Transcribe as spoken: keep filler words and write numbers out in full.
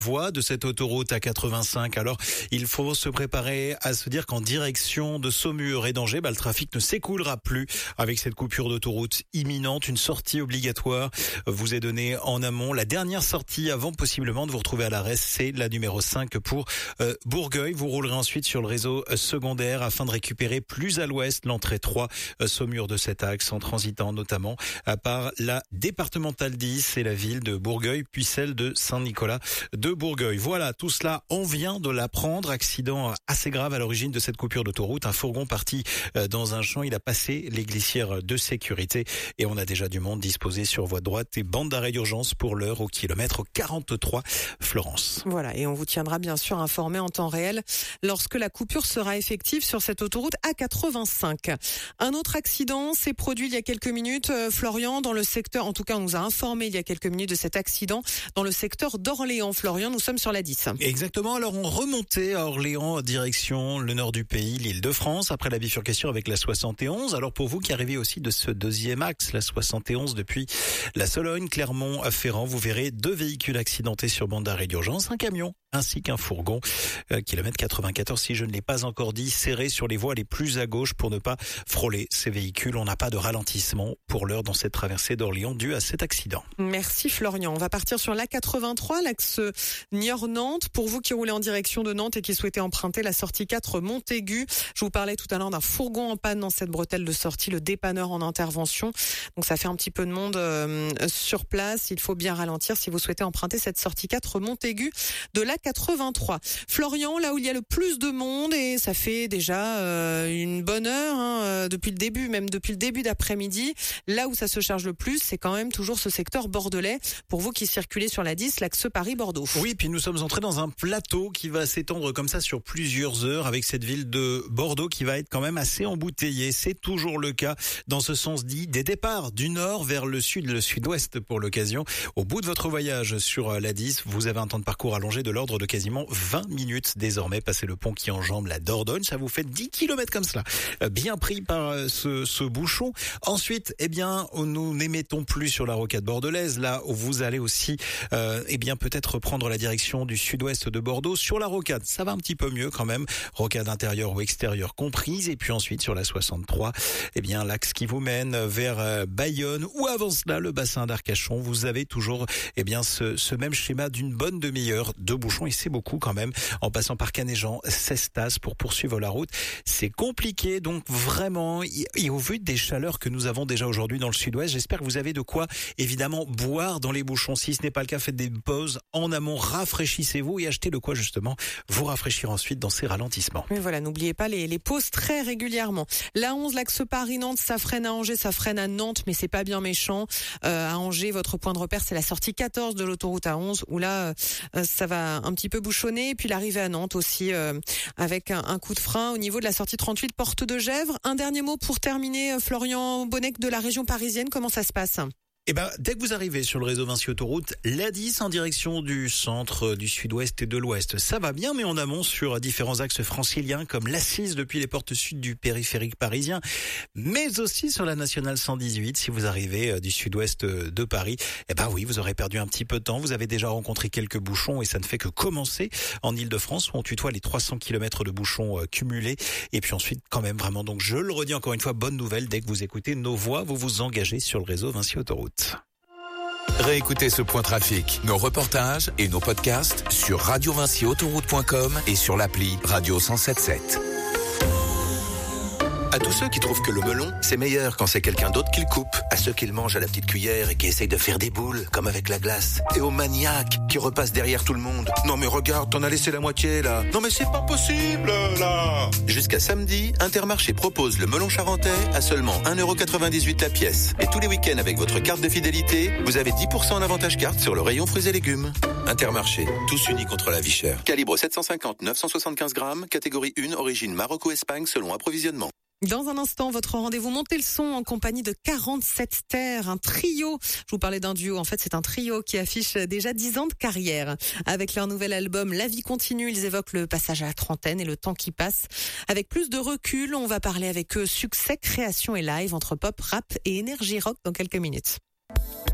voie de cette autoroute A quatre-vingt-cinq. Alors, il faut se préparer à se dire qu'en direction de Saumur et d'Angers, bah, le trafic ne s'écoulera plus avec cette coupure d'autoroute imminente. Une sortie obligatoire vous est donnée en amont. La dernière sortie avant possiblement de vous retrouver à l'arrêt, c'est la numéro cinq pour euh, Bourgueil. Vous roulerez ensuite sur le réseau secondaire afin de récupérer plus à l'ouest l'entrée trois euh, Saumur de cet axe en transitant notamment à par la départementale dix et la ville de Bourgueil, puis celle de Saint-Nicolas de Bourgueil. Voilà, tout cela, on vient de l'apprendre. Accident assez grave à l'origine de cette coupure d'autoroute. Un fourgon parti dans un champ, il a passé les glissières de sécurité et on a déjà du monde disposé sur voie droite et bande d'arrêt d'urgence pour l'heure au kilomètre quarante-trois Florence. Voilà, et on vous tiendra bien sûr informé en temps réel lorsque la coupure sera effective sur cette autoroute A quatre-vingt-cinq. Un autre accident s'est produit il y a quelques minutes, Florian, dans le secteur, en tout cas on nous a informé il y a quelques minutes de cet accident dans le secteur d'Orléans. Florian, nous sommes sur la dix. Exactement, alors on remontait à Orléans, direction le nord du pays, l'Île-de-France, après la bifurcation avec la soixante et onze. Alors pour vous qui arrivez aussi de ce deuxième axe, la soixante et onze depuis la Sologne, Clermont-Ferrand, vous verrez deux véhicules accidentés sur bande d'arrêt d'urgence, un camion ainsi qu'un fourgon, euh, kilomètre quatre-vingt-quatorze, si je ne l'ai pas encore dit, serré sur les voies les plus à gauche pour ne pas frôler ces véhicules. On n'a pas de ralentissement pour l'heure dans cette traversée d'Orléans due à cet accident. Merci Florian. On va partir sur l'A quatre-vingt-trois, l'axe Niort-Nantes. Pour vous qui roulez en direction de Nantes et qui souhaitez emprunter la sortie quatre Montaigu, je vous parlais tout à l'heure d'un fourgon en panne dans cette bretelle de sortie, le dépanneur en intervention. Donc ça fait un petit peu de monde euh, sur place. Il faut bien ralentir si vous souhaitez emprunter cette sortie quatre Montaigu de l'A quatre-vingt-trois. Florian, là où il y a le plus de monde, et ça fait déjà euh, une bonne heure, hein, euh, depuis le début, même depuis le début d'après-midi, là où ça se charge le plus, c'est quand même toujours ce secteur bordelais. Pour vous qui circulez sur la dix, l'axe Paris-Bordeaux. Oui, puis nous sommes entrés dans un plateau qui va s'étendre comme ça sur plusieurs heures avec cette ville de Bordeaux qui va être quand même assez embouteillée. C'est toujours le cas dans ce sens dit des départs du nord vers le sud, le sud-ouest pour l'occasion. Au bout de votre voyage sur la dix, vous avez un temps de parcours allongé de l'ordre de quasiment vingt minutes désormais. Passez le pont qui enjambe la Dordogne, ça vous fait dix kilomètres comme cela. Bien pris par ce, ce bouchon. Ensuite, eh bien, nous n'émettons plus sur la rocade bordelaise. Là, vous allez aussi, euh, eh bien, peut-être prendre la direction du sud-ouest de Bordeaux. Sur la rocade, ça va un petit peu mieux quand même. Rocade intérieure ou extérieure comprise. Et puis ensuite, sur la soixante-trois, eh bien, l'axe qui vous mène vers Bayonne ou avant cela, le bassin d'Arcachon. Vous avez toujours, eh bien, ce, ce même schéma d'une bonne demi-heure de bouchon. Et c'est beaucoup quand même. En passant par Canéjan, Cestas pour poursuivre la route. C'est compliqué. Donc vraiment, et au vu des chaleurs que nous avons déjà aujourd'hui dans le sud-ouest, j'espère que vous avez de quoi évidemment boire dans les bouchons. Si ce n'est pas le cas, faites des pauses en amont, rafraîchissez-vous et achetez de quoi justement vous rafraîchir ensuite dans ces ralentissements. Mais voilà, n'oubliez pas les, les pauses très régulièrement. La onze, l'axe Paris-Nantes, ça freine à Angers, ça freine à Nantes, mais c'est pas bien méchant. Euh, à Angers, votre point de repère, c'est la sortie quatorze de l'autoroute A onze, où là, euh, ça va un petit peu bouchonner. Et puis l'arrivée à Nantes aussi, euh, avec un, un coup de frein au niveau de la sortie trente-huit, porte de Gesvres. Un dernier mot pour terminer, Florian Bonnec de la région parisienne, comment ça se passe ? Eh ben, dès que vous arrivez sur le réseau Vinci Autoroute, l'A dix en direction du centre, du sud-ouest et de l'ouest, ça va bien, mais en amont sur différents axes franciliens comme l'A six depuis les portes sud du périphérique parisien, mais aussi sur la nationale cent dix-huit si vous arrivez du sud-ouest de Paris. Eh ben oui, vous aurez perdu un petit peu de temps, vous avez déjà rencontré quelques bouchons et ça ne fait que commencer en Île-de-France où on tutoie les trois cents kilomètres de bouchons cumulés. Et puis ensuite, quand même, vraiment, donc je le redis encore une fois, bonne nouvelle, dès que vous écoutez nos voix, vous vous engagez sur le réseau Vinci Autoroute. Réécoutez ce point trafic, nos reportages et nos podcasts sur radio vinci autoroute point com et sur l'appli Radio cent sept sept. À tous ceux qui trouvent que le melon, c'est meilleur quand c'est quelqu'un d'autre qui le coupe. À ceux qui le mangent à la petite cuillère et qui essayent de faire des boules, comme avec la glace. Et aux maniaques qui repassent derrière tout le monde. Non mais regarde, t'en as laissé la moitié là. Non mais c'est pas possible là. Jusqu'à samedi, Intermarché propose le melon charentais à seulement un euro quatre-vingt-dix-huit la pièce. Et tous les week-ends avec votre carte de fidélité, vous avez dix pour cent en avantage carte sur le rayon fruits et légumes. Intermarché, tous unis contre la vie chère. Calibre sept cent cinquante neuf cent soixante-quinze grammes, catégorie un, origine Maroc-Espagne selon approvisionnement. Dans un instant, votre rendez-vous Montez le son en compagnie de quarante-sept terres, un trio. Je vous parlais d'un duo, en fait c'est un trio qui affiche déjà dix ans de carrière. Avec leur nouvel album La vie continue, ils évoquent le passage à la trentaine et le temps qui passe. Avec plus de recul, on va parler avec eux succès, création et live entre pop, rap et énergie rock dans quelques minutes.